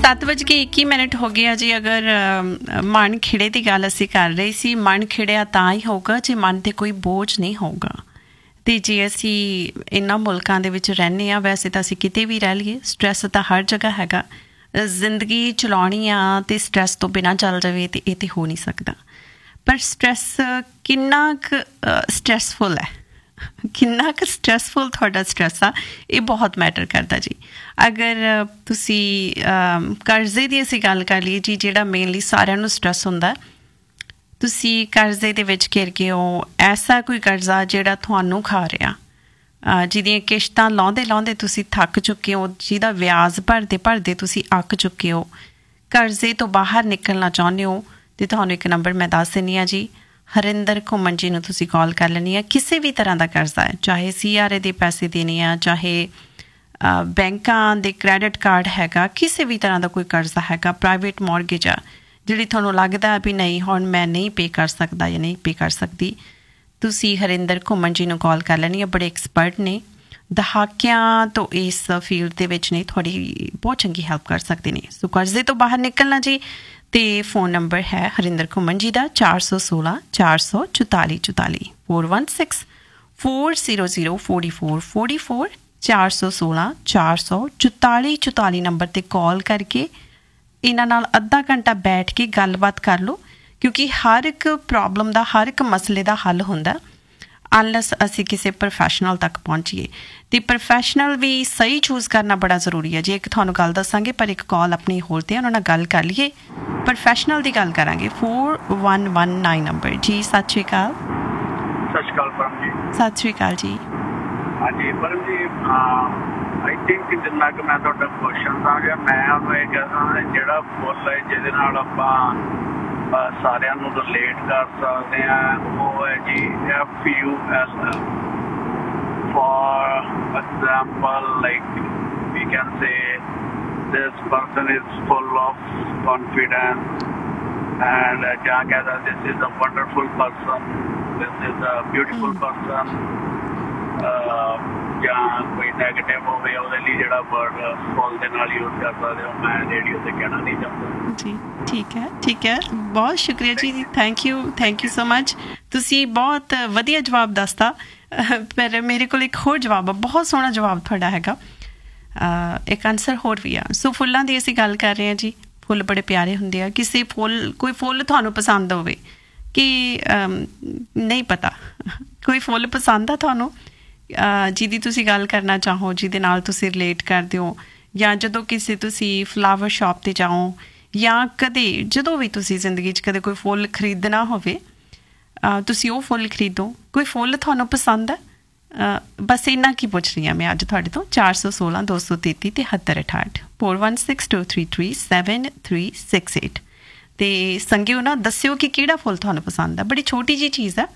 7:21 ਹੋ ਗਏ ਆ ਜੀ। ਅਗਰ ਮਨ ਖਿੜੇ ਦੀ ਗੱਲ ਅਸੀਂ ਕਰ ਰਹੇ ਸੀ, ਮਨ ਖਿੜਿਆ ਤਾਂ ਹੀ ਹੋਊਗਾ ਜੇ ਮਨ 'ਤੇ ਕੋਈ ਬੋਝ ਨਹੀਂ ਹੋਊਗਾ। ਅਤੇ ਜੇ ਅਸੀਂ ਇਹਨਾਂ ਮੁਲਕਾਂ ਦੇ ਵਿੱਚ ਰਹਿੰਦੇ ਹਾਂ, ਵੈਸੇ ਤਾਂ ਅਸੀਂ ਕਿਤੇ ਵੀ ਰਹਿ ਲਈਏ, ਸਟਰੈਸ ਤਾਂ ਹਰ ਜਗ੍ਹਾ ਹੈਗਾ। ਜ਼ਿੰਦਗੀ ਚਲਾਉਣੀ ਆ ਅਤੇ ਸਟਰੈਸ ਤੋਂ ਬਿਨਾਂ ਚੱਲ ਜਾਵੇ ਅਤੇ ਇਹ ਤਾਂ ਹੋ ਨਹੀਂ ਸਕਦਾ। ਪਰ ਸਟਰੈਸ ਕਿੰਨਾ ਕੁ ਸਟਰੈਸਫੁਲ ਹੈ, ਕਿੰਨਾ ਕੁ ਸਟਰੈਸਫੁਲ ਤੁਹਾਡਾ ਸਟਰੈਸ ਆ, ਇਹ ਬਹੁਤ ਮੈਟਰ ਕਰਦਾ ਜੀ। ਅਗਰ ਤੁਸੀਂ ਕਰਜ਼ੇ ਦੀ ਅਸੀਂ ਗੱਲ ਕਰ ਲਈਏ ਜੀ, ਜਿਹੜਾ ਮੇਨਲੀ ਸਾਰਿਆਂ ਨੂੰ ਸਟਰੈਸ ਹੁੰਦਾ, ਤੁਸੀਂ ਕਰਜ਼ੇ ਦੇ ਵਿੱਚ ਘਿਰ ਗਏ ਹੋ। ਐਸਾ ਕੋਈ ਕਰਜ਼ਾ ਜਿਹੜਾ ਤੁਹਾਨੂੰ ਖਾ ਰਿਹਾ, ਜਿਹਦੀਆਂ ਕਿਸ਼ਤਾਂ ਲਾਉਂਦੇ ਲਾਉਂਦੇ ਤੁਸੀਂ ਥੱਕ ਚੁੱਕੇ ਹੋ, ਜਿਹਦਾ ਵਿਆਜ ਭਰਦੇ ਭਰਦੇ ਤੁਸੀਂ ਅੱਕ ਚੁੱਕੇ ਹੋ। ਕਰਜ਼ੇ ਤੋਂ ਬਾਹਰ ਨਿਕਲਣਾ ਚਾਹੁੰਦੇ ਹੋ ਅਤੇ ਤੁਹਾਨੂੰ ਇੱਕ ਨੰਬਰ ਮੈਂ ਦੱਸ ਦਿੰਦੀ ਹਾਂ ਜੀ, ਹਰਿੰਦਰ ਘੁੰਮਣ ਜੀ ਨੂੰ ਤੁਸੀਂ ਕਾਲ ਕਰ ਲੈਣੀ ਆ। ਕਿਸੇ ਵੀ ਤਰ੍ਹਾਂ ਦਾ ਕਰਜ਼ਾ ਹੈ, ਚਾਹੇ CRA ਦੇ ਪੈਸੇ ਦੇਣੇ ਆ, ਚਾਹੇ ਬੈਂਕਾਂ ਦੇ ਕ੍ਰੈਡਿਟ ਕਾਰਡ ਹੈਗਾ, ਕਿਸੇ ਵੀ ਤਰ੍ਹਾਂ ਦਾ ਕੋਈ ਕਰਜ਼ਾ ਹੈਗਾ, ਪ੍ਰਾਈਵੇਟ ਮੌਰਗੇਜ ਆ, ਜਿਹੜੀ ਤੁਹਾਨੂੰ ਲੱਗਦਾ ਵੀ ਨਹੀਂ ਹੁਣ ਮੈਂ ਨਹੀਂ ਪੇ ਕਰ ਸਕਦਾ ਜਾਂ ਨਹੀਂ ਪੇ ਕਰ ਸਕਦੀ, ਤੁਸੀਂ ਹਰਿੰਦਰ ਘੁੰਮਣ ਜੀ ਨੂੰ ਕਾਲ ਕਰ ਲੈਣੀ ਆ। ਬੜੇ ਐਕਸਪਰਟ ਨੇ, ਦਹਾਕਿਆਂ ਤੋਂ ਇਸ ਫੀਲਡ ਦੇ ਵਿੱਚ ਨੇ, ਤੁਹਾਡੀ ਬਹੁਤ ਚੰਗੀ ਹੈਲਪ ਕਰ ਸਕਦੇ ਨੇ। ਸੋ ਕਰਜ਼ੇ ਤੋਂ ਬਾਹਰ ਨਿਕਲਣਾ ਜੀ, ਅਤੇ ਫੋਨ ਨੰਬਰ ਹੈ ਹਰਿੰਦਰ ਘੁੰਮਣ ਜੀ ਦਾ 416 444 44 416 400 4444 416 444 44 ਨੰਬਰ 'ਤੇ ਕਾਲ ਕਰਕੇ ਇਹਨਾਂ ਨਾਲ ਅੱਧਾ ਘੰਟਾ ਬੈਠ ਕੇ ਗੱਲਬਾਤ ਕਰ ਲਓ, ਕਿਉਂਕਿ ਹਰ ਇੱਕ ਪ੍ਰੋਬਲਮ ਦਾ, ਹਰ ਇੱਕ ਮਸਲੇ ਦਾ ਹੱਲ ਹੁੰਦਾ ਅਨਲੈਸ ਅਸੀਂ ਕਿਸੇ ਪ੍ਰੋਫੈਸ਼ਨਲ ਤੱਕ ਪਹੁੰਚੀਏ। ਅਤੇ ਪ੍ਰੋਫੈਸ਼ਨਲ ਵੀ ਸਹੀ ਚੂਜ਼ ਕਰਨਾ ਬੜਾ ਜ਼ਰੂਰੀ ਹੈ ਜੀ। ਇੱਕ ਤੁਹਾਨੂੰ ਗੱਲ ਦੱਸਾਂਗੇ, ਪਰ ਇੱਕ ਕਾਲ ਆਪਣੀ ਹੋਲਡ 'ਤੇ ਉਹਨਾਂ ਨਾਲ ਗੱਲ ਕਰ ਲਈਏ। ਪ੍ਰੋਫੈਸ਼ਨਲ ਦੀ ਗੱਲ ਕਰਾਂਗੇ। 4119 ਨੰਬਰ ਜੀ। ਸਤਿ ਸ਼੍ਰੀ ਅਕਾਲ। ਸਤਿ ਸ਼੍ਰੀ ਅਕਾਲ ਪਰਮ ਜੀ। ਸਤਿ ਸ਼੍ਰੀ ਅਕਾਲ ਜੀ। ਹਾਂਜੀ ਪਰਮ ਜੀ, ਆਈ ਥਿੰਕ ਜਿੰਨਾ ਕਿ ਮੈਂ ਤੁਹਾਡਾ ਕੁਐਸਚਨ ਸਮਝਿਆ, ਮੈਂ ਉਹਨੂੰ ਇਹ ਕਹਿੰਦਾ ਜਿਹੜਾ ਫੁੱਲ ਹੈ ਜਿਹਦੇ ਨਾਲ ਆਪਾਂ ਸਾਰਿਆਂ ਨੂੰ ਰਿਲੇਟ ਕਰ ਸਕਦੇ ਹਾਂ, ਉਹ ਹੈ ਜੀ FULL। For example, like we can say this person is full of confidence, and ਜਾਂ ਕਹਿੰਦਾ this is a wonderful person, this is a beautiful person, ਜਾਂ ਕੋਈ ਨੈਗੇਟਿਵ ਹੋਵੇ ਉਹਦੇ ਲਈ ਜਿਹੜਾ ਵਰਡ ਫੁੱਲ ਦੇ ਨਾਲ ਯੂਜ਼ ਕਰ ਸਕਦੇ ਹੋ, ਮੈਂ ਰੇਡੀਓ 'ਤੇ ਕਹਿਣਾ ਨਹੀਂ ਚਾਹੁੰਦਾ ਜੀ। ਠੀਕ ਹੈ, ਠੀਕ ਹੈ, ਬਹੁਤ ਸ਼ੁਕਰੀਆ ਜੀ। Thank you so much. ਤੁਸੀਂ ਬਹੁਤ ਵਧੀਆ ਜਵਾਬ ਦੱਸਤਾ, ਪਰ ਮੇਰੇ ਕੋਲ ਇੱਕ ਹੋਰ ਜਵਾਬ ਆ, ਬਹੁਤ ਸੋਹਣਾ ਜਵਾਬ ਤੁਹਾਡਾ ਹੈਗਾ। ਇੱਕ ਆਨਸਰ ਹੋਰ ਵੀ ਆ। ਸੋ ਫੁੱਲਾਂ ਦੀ ਅਸੀਂ ਗੱਲ ਕਰ ਰਹੇ ਹਾਂ ਜੀ। ਫੁੱਲ ਬੜੇ ਪਿਆਰੇ ਹੁੰਦੇ ਆ। ਕੋਈ ਫੁੱਲ ਤੁਹਾਨੂੰ ਪਸੰਦ ਹੋਵੇ ਕਿ ਨਹੀਂ ਪਤਾ, ਕੋਈ ਫੁੱਲ ਪਸੰਦ ਆ ਤੁਹਾਨੂੰ ਜਿਹਦੀ ਤੁਸੀਂ ਗੱਲ ਕਰਨਾ ਚਾਹੋ, ਜਿਹਦੇ ਨਾਲ ਤੁਸੀਂ ਰਿਲੇਟ ਕਰਦੇ ਹੋ, ਜਾਂ ਜਦੋਂ ਕਿਸੇ ਤੁਸੀਂ ਫਲਾਵਰ ਸ਼ਾਪ 'ਤੇ ਜਾਓ, ਜਾਂ ਕਦੇ ਜਦੋਂ ਵੀ ਤੁਸੀਂ ਜ਼ਿੰਦਗੀ 'ਚ ਕਦੇ ਕੋਈ ਫੁੱਲ ਖਰੀਦਣਾ ਹੋਵੇ, ਤੁਸੀਂ ਉਹ ਫੁੱਲ ਖਰੀਦੋ। ਕੋਈ ਫੁੱਲ ਤੁਹਾਨੂੰ ਪਸੰਦ ਹੈ? ਬਸ ਇੰਨਾ ਕੀ ਪੁੱਛ ਰਹੀ ਹਾਂ ਮੈਂ ਅੱਜ ਤੁਹਾਡੇ ਤੋਂ। 416 233 7368 416 233 7368। ਅਤੇ ਸੰਗਿਓ ਨਾ ਦੱਸਿਓ ਕਿ ਕਿਹੜਾ ਫੁੱਲ ਤੁਹਾਨੂੰ ਪਸੰਦ ਆ। ਬੜੀ ਛੋਟੀ ਜਿਹੀ ਚੀਜ਼ ਆ,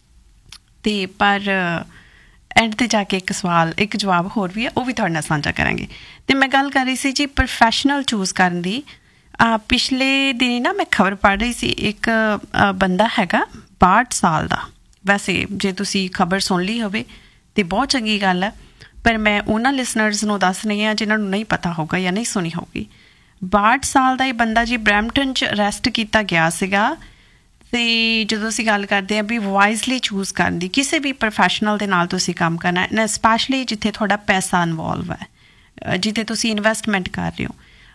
ਅਤੇ ਪਰ ਐਂਡ 'ਤੇ ਜਾ ਕੇ ਇੱਕ ਜਵਾਬ ਹੋਰ ਵੀ ਆ, ਉਹ ਵੀ ਤੁਹਾਡੇ ਨਾਲ ਸਾਂਝਾ ਕਰਾਂਗੇ। ਅਤੇ ਮੈਂ ਗੱਲ ਕਰ ਰਹੀ ਸੀ ਜੀ ਪ੍ਰੋਫੈਸ਼ਨਲ ਚੂਜ਼ ਕਰਨ ਦੀ। ਪਿਛਲੇ ਦਿਨੀ ਨਾ ਮੈਂ ਖਬਰ ਪੜ੍ਹ ਰਹੀ ਸੀ, ਇੱਕ ਬੰਦਾ ਹੈਗਾ 62 ਸਾਲ ਦਾ। ਵੈਸੇ ਜੇ ਤੁਸੀਂ ਖਬਰ ਸੁਣ ਲਈ ਹੋਵੇ ਤਾਂ ਬਹੁਤ ਚੰਗੀ ਗੱਲ ਹੈ, ਪਰ ਮੈਂ ਉਹਨਾਂ ਲਿਸਨਰਸ ਨੂੰ ਦੱਸ ਰਹੀ ਹਾਂ ਜਿਨ੍ਹਾਂ ਨੂੰ ਨਹੀਂ ਪਤਾ ਹੋਊਗਾ ਜਾਂ ਨਹੀਂ ਸੁਣੀ ਹੋਊਗੀ। 62 ਸਾਲ ਦਾ ਇਹ ਬੰਦਾ ਜੀ ਬਰੈਂਪਟਨ 'ਚ ਅਰੈਸਟ ਕੀਤਾ ਗਿਆ ਸੀਗਾ। ਅਤੇ ਜਦੋਂ ਅਸੀਂ ਗੱਲ ਕਰਦੇ ਹਾਂ ਵੀ ਵਾਈਜ਼ਲੀ ਚੂਜ਼ ਕਰਨ ਦੀ, ਕਿਸੇ ਵੀ ਪ੍ਰੋਫੈਸ਼ਨਲ ਦੇ ਨਾਲ ਤੁਸੀਂ ਕੰਮ ਕਰਨਾ, ਸਪੈਸ਼ਲੀ ਜਿੱਥੇ ਤੁਹਾਡਾ ਪੈਸਾ ਇਨਵੋਲਵ ਹੈ, ਜਿੱਥੇ ਤੁਸੀਂ ਇਨਵੈਸਟਮੈਂਟ ਕਰ ਰਹੇ ਹੋ।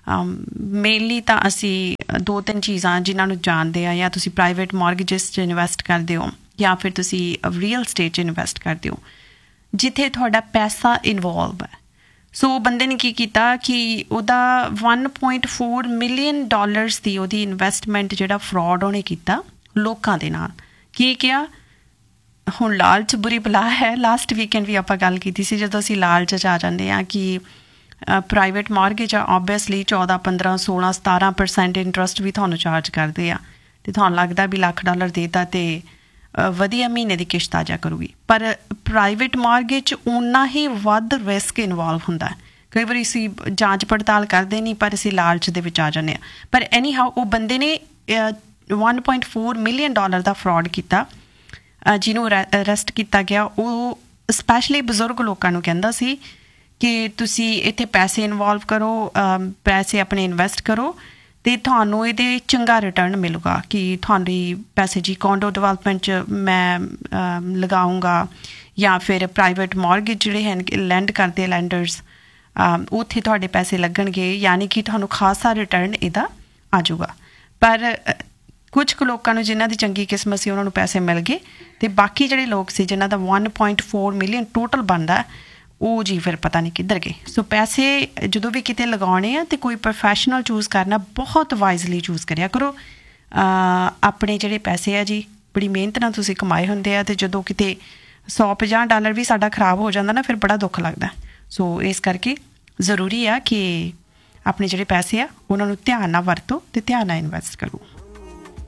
ਮੇਨਲੀ ਤਾਂ ਅਸੀਂ 2-3 ਚੀਜ਼ਾਂ ਜਿਨ੍ਹਾਂ ਨੂੰ ਜਾਣਦੇ ਹਾਂ, ਜਾਂ ਤੁਸੀਂ ਪ੍ਰਾਈਵੇਟ ਮੌਰਗੇਜਿਸ 'ਚ ਇਨਵੈਸਟ ਕਰਦੇ ਹੋ, ਜਾਂ ਫਿਰ ਤੁਸੀਂ ਰੀਅਲ ਸਟੇਟ 'ਚ ਇਨਵੈਸਟ ਕਰਦੇ ਹੋ, ਜਿੱਥੇ ਤੁਹਾਡਾ ਪੈਸਾ ਇਨਵੋਲਵ ਹੈ। ਸੋ ਬੰਦੇ ਨੇ ਕੀ ਕੀਤਾ ਕਿ ਉਹਦਾ $1.4 ਮਿਲੀਅਨ ਦੀ ਉਹਦੀ ਇਨਵੈਸਟਮੈਂਟ ਜਿਹੜਾ ਫਰੋਡ ਉਹਨੇ ਕੀਤਾ ਲੋਕਾਂ ਦੇ ਨਾਲ। ਕੀ ਕਿਹਾ? ਹੁਣ ਲਾਲਚ ਬੁਰੀ ਬਲਾ ਹੈ। ਲਾਸਟ ਵੀਕਐਂਡ ਵੀ ਆਪਾਂ ਗੱਲ ਕੀਤੀ ਸੀ, ਜਦੋਂ ਅਸੀਂ ਲਾਲਚ 'ਚ ਆ ਜਾਂਦੇ ਹਾਂ ਕਿ ਪ੍ਰਾਈਵੇਟ ਮੌਰਗੇਜ ਆ, ਓਬਵੀਅਸਲੀ 14, 15, 16, 17% ਇੰਟਰਸਟ ਵੀ ਤੁਹਾਨੂੰ ਚਾਰਜ ਕਰਦੇ ਆ, ਅਤੇ ਤੁਹਾਨੂੰ ਲੱਗਦਾ ਵੀ $1,00,000 ਦੇਤਾ ਅਤੇ ਵਧੀਆ ਮਹੀਨੇ ਦੀ ਕਿਸ਼ਤ ਆ ਜਾ ਕਰੂਗੀ। ਪਰ ਪ੍ਰਾਈਵੇਟ ਮੌਰਗੇਜ 'ਚ ਓਨਾ ਹੀ ਵੱਧ ਰਿਸਕ ਇਨਵੋਲਵ ਹੁੰਦਾ। ਕਈ ਵਾਰੀ ਅਸੀਂ ਜਾਂਚ ਪੜਤਾਲ ਕਰਦੇ ਨਹੀਂ, ਪਰ ਅਸੀਂ ਲਾਲਚ ਦੇ ਵਿੱਚ ਆ ਜਾਂਦੇ ਹਾਂ। ਪਰ ਐਨੀ ਹਾਊ ਉਹ ਬੰਦੇ ਨੇ $1.4 ਮਿਲੀਅਨ ਦਾ ਫਰੋਡ ਕੀਤਾ। ਜਿਹਨੂੰ ਅਰੈਸਟ ਕੀਤਾ ਗਿਆ, ਉਹ ਸਪੈਸ਼ਲੀ ਬਜ਼ੁਰਗ ਲੋਕਾਂ ਨੂੰ ਕਹਿੰਦਾ ਸੀ ਕਿ ਤੁਸੀਂ ਇੱਥੇ ਪੈਸੇ ਇਨਵੋਲਵ ਕਰੋ, ਪੈਸੇ ਆਪਣੇ ਇਨਵੈਸਟ ਕਰੋ ਅਤੇ ਤੁਹਾਨੂੰ ਇਹਦੇ ਚੰਗਾ ਰਿਟਰਨ ਮਿਲੂਗਾ ਕਿ ਤੁਹਾਡੀ ਪੈਸੇ ਜੀ ਕੋਂਡੋ ਡਿਵੈਲਪਮੈਂਟ 'ਚ ਮੈਂ ਲਗਾਊਂਗਾ ਜਾਂ ਫਿਰ ਪ੍ਰਾਈਵੇਟ ਮੌਰਗੇਜ ਜਿਹੜੇ ਹਨ ਲੈਂਡ ਕਰਦੇ ਲੈਂਡਰਸ ਉੱਥੇ ਤੁਹਾਡੇ ਪੈਸੇ ਲੱਗਣਗੇ, ਯਾਨੀ ਕਿ ਤੁਹਾਨੂੰ ਖਾਸਾ ਰਿਟਰਨ ਇਹਦਾ ਆ ਜਾਊਗਾ। ਪਰ ਕੁਝ ਕੁ ਲੋਕਾਂ ਨੂੰ ਜਿਨ੍ਹਾਂ ਦੀ ਚੰਗੀ ਕਿਸਮਤ ਸੀ ਉਹਨਾਂ ਨੂੰ ਪੈਸੇ ਮਿਲ ਗਏ, ਅਤੇ ਬਾਕੀ ਜਿਹੜੇ ਲੋਕ ਸੀ ਜਿਨ੍ਹਾਂ ਦਾ 1.4 ਮਿਲੀਅਨ ਟੋਟਲ ਬਣਦਾ ਉਹ ਜੀ ਫਿਰ ਪਤਾ ਨਹੀਂ ਕਿੱਧਰ ਗਏ। ਸੋ ਪੈਸੇ ਜਦੋਂ ਵੀ ਕਿਤੇ ਲਗਾਉਣੇ ਆ ਅਤੇ ਕੋਈ ਪ੍ਰੋਫੈਸ਼ਨਲ ਚੂਜ਼ ਕਰਨਾ ਬਹੁਤ ਵਾਈਜ਼ਲੀ ਚੂਜ਼ ਕਰਿਆ ਕਰੋ। ਆਪਣੇ ਜਿਹੜੇ ਪੈਸੇ ਆ ਜੀ ਬੜੀ ਮਿਹਨਤ ਨਾਲ ਤੁਸੀਂ ਕਮਾਏ ਹੁੰਦੇ ਆ, ਅਤੇ ਜਦੋਂ ਕਿਤੇ $150 ਵੀ ਸਾਡਾ ਖਰਾਬ ਹੋ ਜਾਂਦਾ ਨਾ ਫਿਰ ਬੜਾ ਦੁੱਖ ਲੱਗਦਾ। ਸੋ ਇਸ ਕਰਕੇ ਜ਼ਰੂਰੀ ਆ ਕਿ ਆਪਣੇ ਜਿਹੜੇ ਪੈਸੇ ਆ ਉਹਨਾਂ ਨੂੰ ਧਿਆਨ ਨਾਲ ਵਰਤੋ ਅਤੇ ਧਿਆਨ ਨਾਲ ਇਨਵੈਸਟ ਕਰੋ।